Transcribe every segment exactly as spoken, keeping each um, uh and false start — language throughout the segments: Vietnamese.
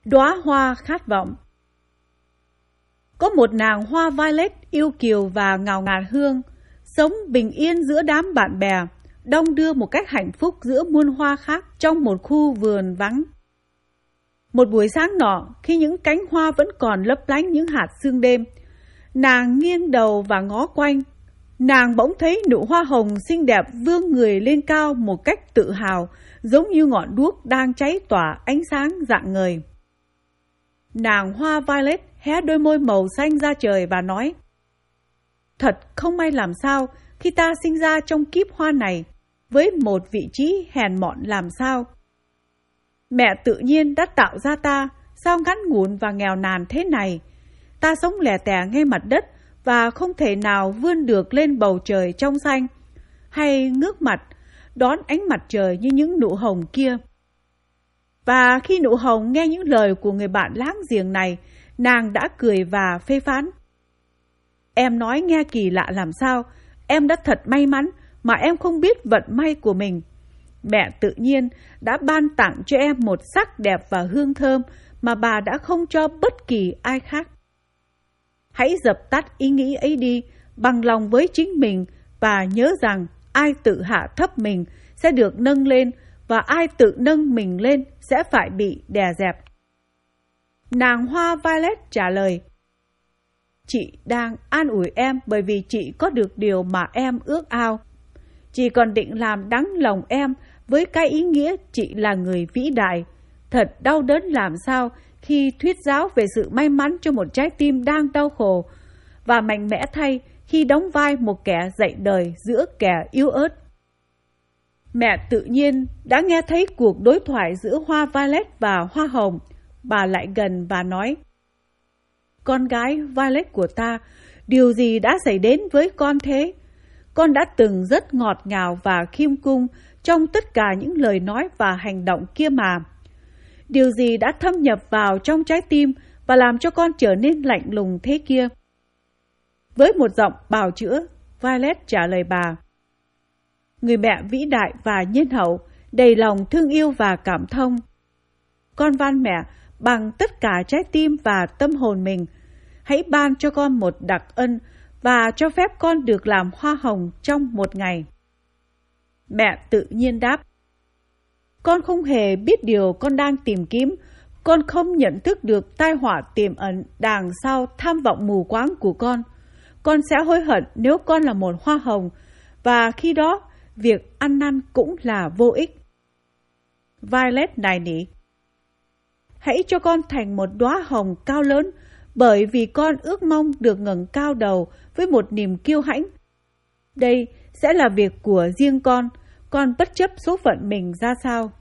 Đóa hoa khát vọng. Có một nàng hoa violet yêu kiều và ngào ngạt hương, sống bình yên giữa đám bạn bè, đong đưa một cách hạnh phúc giữa muôn hoa khác trong một khu vườn vắng. Một buổi sáng nọ, khi những cánh hoa vẫn còn lấp lánh những hạt sương đêm, nàng nghiêng đầu và ngó quanh. Nàng bỗng thấy nụ hoa hồng xinh đẹp vươn người lên cao một cách tự hào, giống như ngọn đuốc đang cháy tỏa ánh sáng rạng ngời. Nàng hoa violet hé đôi môi màu xanh ra trời và nói: "Thật không may làm sao khi ta sinh ra trong kiếp hoa này, với một vị trí hèn mọn làm sao. Mẹ tự nhiên đã tạo ra ta, sao ngắn ngủn và nghèo nàn thế này. Ta sống lẻ tẻ ngay mặt đất và không thể nào vươn được lên bầu trời trong xanh, hay ngước mặt đón ánh mặt trời như những nụ hồng kia." Và khi nụ hồng nghe những lời của người bạn láng giềng này, nàng đã cười và phê phán: "Em nói nghe kỳ lạ làm sao, em đã thật may mắn mà em không biết vận may của mình. Mẹ tự nhiên đã ban tặng cho em một sắc đẹp và hương thơm mà bà đã không cho bất kỳ ai khác. Hãy dập tắt ý nghĩ ấy đi, bằng lòng với chính mình và nhớ rằng ai tự hạ thấp mình sẽ được nâng lên, và ai tự nâng mình lên sẽ phải bị đè dẹp." Nàng hoa violet trả lời: "Chị đang an ủi em bởi vì chị có được điều mà em ước ao. Chị còn định làm đắng lòng em với cái ý nghĩa chị là người vĩ đại. Thật đau đớn làm sao khi thuyết giáo về sự may mắn cho một trái tim đang đau khổ, và mạnh mẽ thay khi đóng vai một kẻ dạy đời giữa kẻ yếu ớt." Mẹ tự nhiên đã nghe thấy cuộc đối thoại giữa hoa violet và hoa hồng. Bà lại gần và nói: "Con gái violet của ta, điều gì đã xảy đến với con thế? Con đã từng rất ngọt ngào và khiêm cung trong tất cả những lời nói và hành động kia mà. Điều gì đã thâm nhập vào trong trái tim và làm cho con trở nên lạnh lùng thế kia?" Với một giọng bào chữa, Violet trả lời bà: "Người mẹ vĩ đại và nhân hậu, đầy lòng thương yêu và cảm thông. Con van mẹ bằng tất cả trái tim và tâm hồn mình, hãy ban cho con một đặc ân và cho phép con được làm hoa hồng trong một ngày." Mẹ tự nhiên đáp: "Con không hề biết điều con đang tìm kiếm. Con không nhận thức được tai họa tiềm ẩn đằng sau tham vọng mù quáng của con. Con sẽ hối hận nếu con là một hoa hồng, và khi đó việc ăn năn cũng là vô ích." Violet nài nỉ: "Hãy cho con thành một đóa hồng cao lớn, bởi vì con ước mong được ngẩng cao đầu với một niềm kiêu hãnh. Đây sẽ là việc của riêng con, con bất chấp số phận mình ra sao."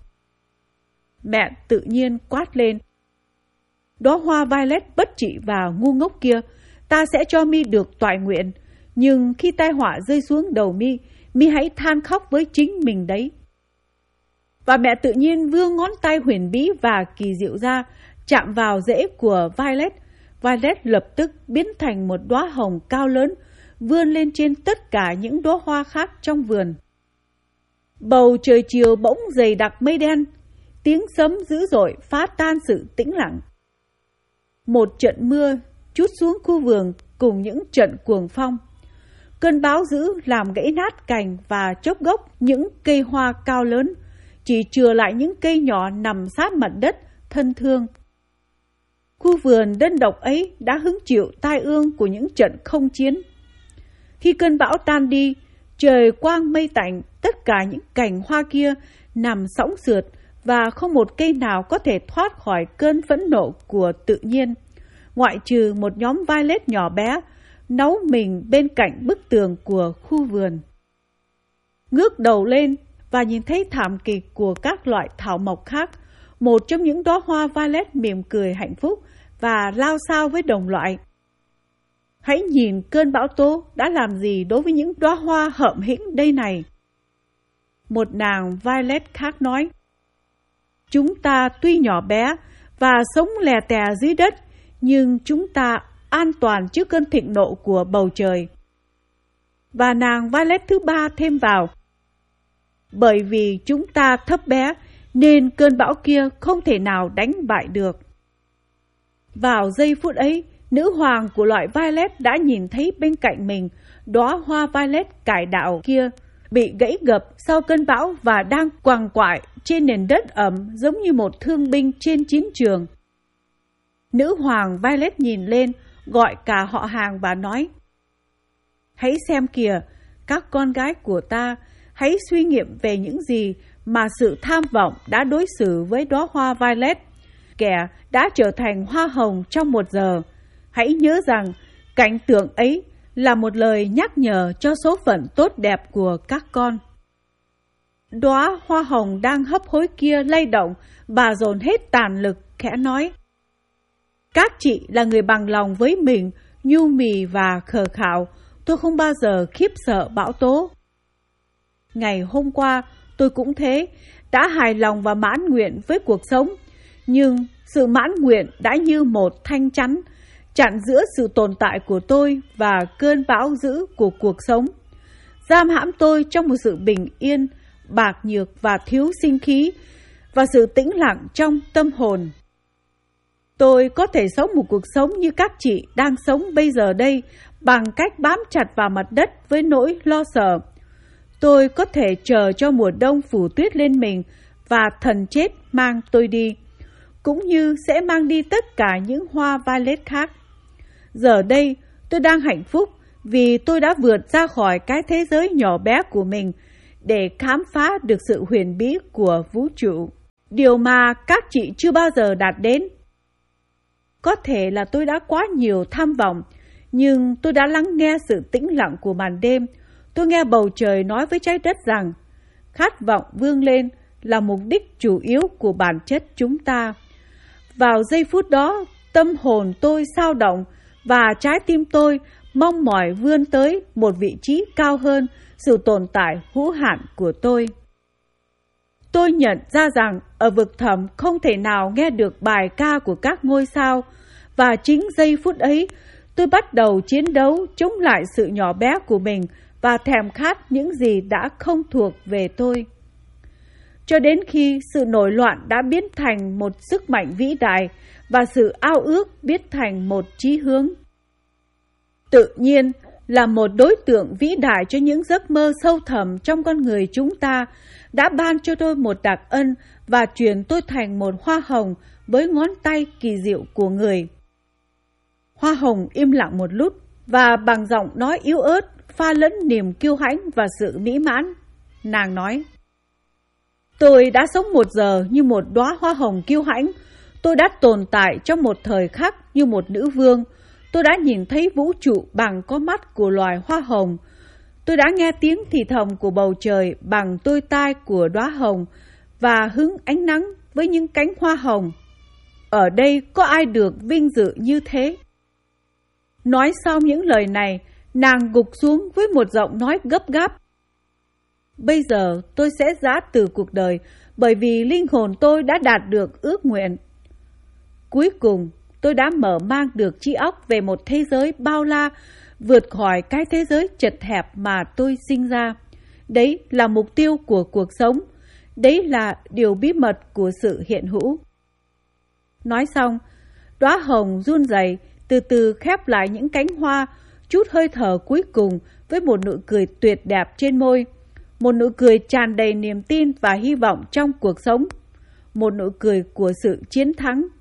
Mẹ tự nhiên quát lên: "Đóa hoa violet bất trị và ngu ngốc kia, ta sẽ cho mi được toại nguyện, nhưng khi tai họa rơi xuống đầu mi, mi hãy than khóc với chính mình đấy." Và mẹ tự nhiên vươn ngón tay huyền bí và kỳ diệu ra, chạm vào rễ của Violet. Violet lập tức biến thành một đóa hồng cao lớn, vươn lên trên tất cả những đóa hoa khác trong vườn. Bầu trời chiều bỗng dày đặc mây đen, tiếng sấm dữ dội phá tan sự tĩnh lặng. Một trận mưa trút xuống khu vườn cùng những trận cuồng phong. Cơn bão dữ làm gãy nát cành và chốc gốc những cây hoa cao lớn, chỉ chừa lại những cây nhỏ nằm sát mặt đất, thân thương. Khu vườn đơn độc ấy đã hứng chịu tai ương của những trận không chiến. Khi cơn bão tan đi, trời quang mây tạnh, tất cả những cành hoa kia nằm sõng sượt, và không một cây nào có thể thoát khỏi cơn phẫn nộ của tự nhiên, ngoại trừ một nhóm violet nhỏ bé nấu mình bên cạnh bức tường của khu vườn. Ngước đầu lên và nhìn thấy thảm kịch của các loại thảo mộc khác, một trong những đóa hoa violet mỉm cười hạnh phúc và lao xao với đồng loại. Hãy nhìn cơn bão tố đã làm gì đối với những đóa hoa hợm hĩnh đây này. Một nàng violet khác nói: "Chúng ta tuy nhỏ bé và sống lè tè dưới đất, nhưng chúng ta an toàn trước cơn thịnh nộ của bầu trời." Và nàng violet thứ ba thêm vào: "Bởi vì chúng ta thấp bé nên cơn bão kia không thể nào đánh bại được." Vào giây phút ấy, nữ hoàng của loại violet đã nhìn thấy bên cạnh mình đóa hoa violet cải đạo kia, bị gãy gập sau cơn bão và đang quằn quại trên nền đất ẩm giống như một thương binh trên chiến trường. Nữ hoàng Violet nhìn lên, gọi cả họ hàng và nói: "Hãy xem kìa, các con gái của ta, hãy suy nghiệm về những gì mà sự tham vọng đã đối xử với đóa hoa Violet, kẻ đã trở thành hoa hồng trong một giờ. Hãy nhớ rằng cảnh tượng ấy là một lời nhắc nhở cho số phận tốt đẹp của các con." Đóa hoa hồng đang hấp hối kia lay động, bà dồn hết tàn lực, khẽ nói: "Các chị là người bằng lòng với mình, nhu mì và khờ khạo. Tôi không bao giờ khiếp sợ bão tố. Ngày hôm qua, tôi cũng thế, đã hài lòng và mãn nguyện với cuộc sống. Nhưng sự mãn nguyện đã như một thanh chắn, chặn giữa sự tồn tại của tôi và cơn bão dữ của cuộc sống, giam hãm tôi trong một sự bình yên, bạc nhược và thiếu sinh khí, và sự tĩnh lặng trong tâm hồn. Tôi có thể sống một cuộc sống như các chị đang sống bây giờ đây, bằng cách bám chặt vào mặt đất với nỗi lo sợ. Tôi có thể chờ cho mùa đông phủ tuyết lên mình và thần chết mang tôi đi, cũng như sẽ mang đi tất cả những hoa violet khác. Giờ đây, tôi đang hạnh phúc vì tôi đã vượt ra khỏi cái thế giới nhỏ bé của mình để khám phá được sự huyền bí của vũ trụ, điều mà các chị chưa bao giờ đạt đến. Có thể là tôi đã quá nhiều tham vọng, nhưng tôi đã lắng nghe sự tĩnh lặng của màn đêm. Tôi nghe bầu trời nói với trái đất rằng khát vọng vươn lên là mục đích chủ yếu của bản chất chúng ta. Vào giây phút đó, tâm hồn tôi xao động và trái tim tôi mong mỏi vươn tới một vị trí cao hơn sự tồn tại hữu hạn của tôi. Tôi nhận ra rằng ở vực thẳm không thể nào nghe được bài ca của các ngôi sao, và chính giây phút ấy tôi bắt đầu chiến đấu chống lại sự nhỏ bé của mình và thèm khát những gì đã không thuộc về tôi. Cho đến khi sự nổi loạn đã biến thành một sức mạnh vĩ đại và sự ao ước biến thành một chí hướng. Tự nhiên là một đối tượng vĩ đại cho những giấc mơ sâu thẳm trong con người chúng ta đã ban cho tôi một đặc ân và chuyển tôi thành một hoa hồng với ngón tay kỳ diệu của người. Hoa hồng im lặng một lúc và bằng giọng nói yếu ớt pha lẫn niềm kiêu hãnh và sự mỹ mãn, nàng nói: "Tôi đã sống một giờ như một đóa hoa hồng kiêu hãnh. Tôi đã tồn tại trong một thời khắc như một nữ vương. Tôi đã nhìn thấy vũ trụ bằng con mắt của loài hoa hồng. Tôi đã nghe tiếng thì thầm của bầu trời bằng đôi tai của đóa hồng và hứng ánh nắng với những cánh hoa hồng. Ở đây có ai được vinh dự như thế?" Nói xong những lời này, nàng gục xuống với một giọng nói gấp gáp: "Bây giờ tôi sẽ giã từ cuộc đời bởi vì linh hồn tôi đã đạt được ước nguyện. Cuối cùng, tôi đã mở mang được trí óc về một thế giới bao la, vượt khỏi cái thế giới chật hẹp mà tôi sinh ra. Đấy là mục tiêu của cuộc sống. Đấy là điều bí mật của sự hiện hữu." Nói xong, đóa hồng run rẩy, từ từ khép lại những cánh hoa, chút hơi thở cuối cùng với một nụ cười tuyệt đẹp trên môi. Một nụ cười tràn đầy niềm tin và hy vọng trong cuộc sống. Một nụ cười của sự chiến thắng